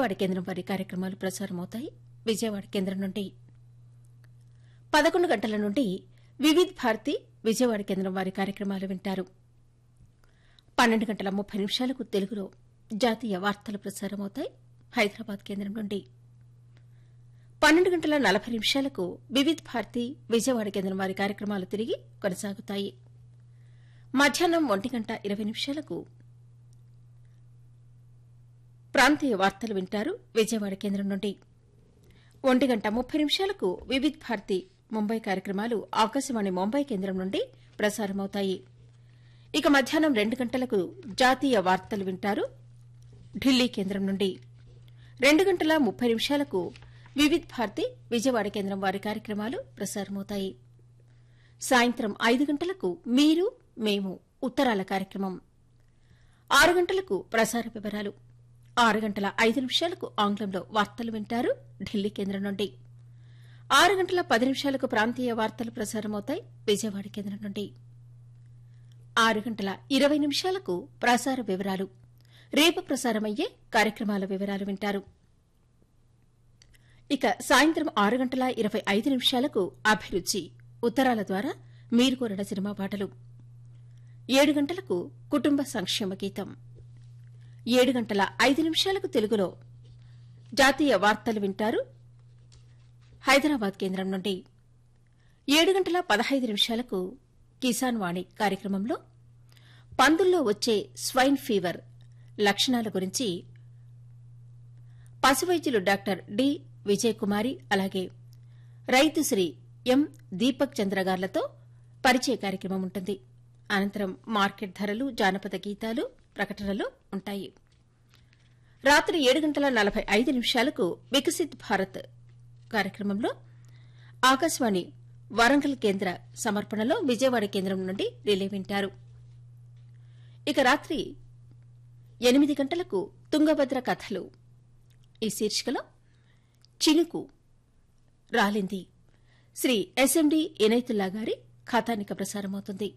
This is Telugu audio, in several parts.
విజయవాడ కేంద్రం వారి కార్యక్రమాలు ప్రసారమవుతాయి. విజయవాడ కేంద్రం నుండి 11 గంటల నుండి వివిధ్ భారతి విజయవాడ కేంద్రం వారి కార్యక్రమాలు వింటారు. 12 గంటల 30 నిమిషాలకు తెలుగులో జాతీయ వార్తలు ప్రసారమవుతాయి. హైదరాబాద్ కేంద్రం నుండి 12 గంటల 40 నిమిషాలకు వివిధ్ భారతి విజయవాడ కేంద్రం వారి కార్యక్రమాలు తిరిగి కొనసాగుతాయి. మధ్యాహ్నం 1 గంట 20 నిమిషాలకు ప్రాంతీయ వార్తలు వింటారు. విజయవాడ కేంద్రం నుండి 1 గంట 30 నిమిషాలకు వివిధ్ భారతి ముంబై కార్యక్రమాలు ఆకాశవాణి ముంబై కేంద్రం నుండి ప్రసారమవుతాయి. ఇక మధ్యాహ్నం 2 గంటలకు జాతీయ వార్తలు వింటారు. ఢిల్లీ కేంద్రం నుండి 2 గంటల 30 నిమిషాలకు వివిధ్ భారతి విజయవాడ కేంద్రం వారి కార్యక్రమాలు ప్రసారమవుతాయి. సాయంత్రం 5 గంటలకు మీరు మేము ఉత్తరాల కార్యక్రమం, 6 గంటలకు ప్రసార వివరాలు, 6 గంటల 5 నిమిషాలకు ఆంగ్లంలో వార్తలు వింటారు. ఢిల్లీ కేంద్రం నుండి 6 గంటల 10 నిమిషాలకు ప్రాంతీయ వార్తలు ప్రసారమవుతాయి. విజయవాడ కేంద్రం నుండి 6 గంటల 20 నిమిషాలకు ప్రసార వివరాలు, రేపు ప్రసారమయ్యే కార్యక్రమాల వివరాలు వింటారు. ఇక సాయంత్రం 6 గంటల 25 నిమిషాలకు అభిరుచి ఉత్తరాల ద్వారా మీరు కోరిన సినిమా పాటలు, 7 గంటలకు కుటుంబ సంక్షేమ గీతం, 7 గంటల 5 నిమిషాలకు తెలుగులో జాతీయ వార్తలు వింటారు. హైదరాబాద్ కేంద్రం నుండి 7 గంటల 15 నిమిషాలకు కిసాన్ వాణి కార్యక్రమంలో పందుల్లో వచ్చే స్వైన్ ఫీవర్ లక్షణాల గురించి పశువైద్యులు డాక్టర్ డి విజయకుమారి అలాగే రైతు శ్రీ ఎం దీపక్ చంద్ర గార్లతో పరిచయ కార్యక్రమం ఉంటుంది. అనంతరం మార్కెట్ ధరలు, జానపద గీతాలు, ప్రకటనలు ఉంటాయి. రాత్రి 7 గంటల 45 నిమిషాలకు వికసిత్ భారత్ కార్యక్రమంలో ఆకాశవాణి వరంగల్ కేంద్ర సమర్పణలో విజయవాడ కేంద్రం నుండి రిలే వింటారు. ఇక రాత్రి 8 గంటలకు తుంగభద్ర కథలు ఈ శీర్షికలో చినుకు రాలింది శ్రీ ఎస్ఎండి ఇనైతుల్లా గారి కథానిక ప్రసారమవుతుంది.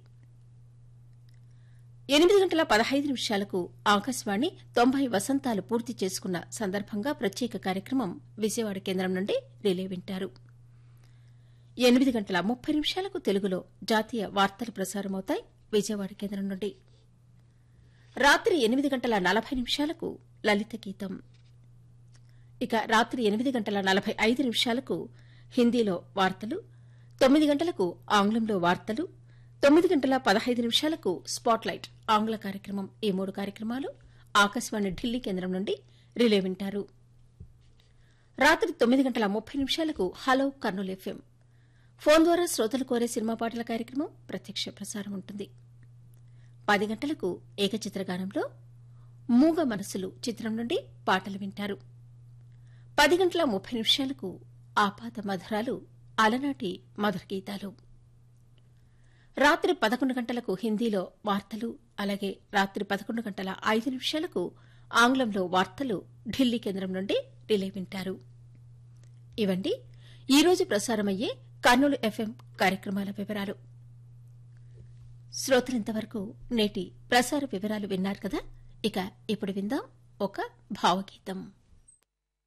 8 గంటల 15 నిమిషాలకు ఆకాశవాణి 90 వసంతాలు పూర్తి చేసుకున్న సందర్భంగా ప్రత్యేక కార్యక్రమం విజయవాడ కేంద్రం నుండి రిలే వింటారు. 8 గంటల 30 నిమిషాలకు తెలుగులో జాతీయ వార్తలు ప్రసారమవుతాయి. విజయవాడ కేంద్రం నుండి రాత్రి 8 గంటల 40 నిమిషాలకు లలిత గీతం. ఇక రాత్రి 8 గంటల 45 నిమిషాలకు హిందీలో వార్తలు, 9 గంటలకు ఆంగ్లంలో వార్తలు, 9 గంటల 15 నిమిషాలకు స్పాట్లైట్ ఆంగ్ల కార్యక్రమం. ఈ 3 కార్యక్రమాలు ఆకాశవాణి ఢిల్లీ కేంద్రం నుండి రిలే వింటారు. రాత్రి 9 గంటల 30 నిమిషాలకు హలో కర్నూలు ఎఫ్ఎం ఫోన్ ద్వారా శ్రోతలు కోరే సినిమా పాటల కార్యక్రమం ప్రత్యక్ష ప్రసారం ఉంటుంది. 10 గంటలకు ఏకచిత్రగానంలో మూగ మనసులు చిత్రం నుండి పాటలు వింటారు. 10 గంటల 30 నిమిషాలకు ఆపాత మధురాలు అలనాటి మధుర గీతాలు. రాత్రి 11 గంటలకు హిందీలో వార్తలు, అలాగే రాత్రి 11 గంటల 5 నిమిషాలకు ఆంగ్లంలో వార్తలు ఢిల్లీ కేంద్రం నుండి రిలే వింటారు. ఇవండి ఈరోజు ప్రసారమయ్యే కర్నూలు ఎఫ్ఎం కార్యక్రమాల వివరాలు. శ్రోతలింతవరకు నేటి ప్రసార వివరాలు విన్నారు కదా. ఇక ఇప్పుడు విందాం ఒక భావగీతం.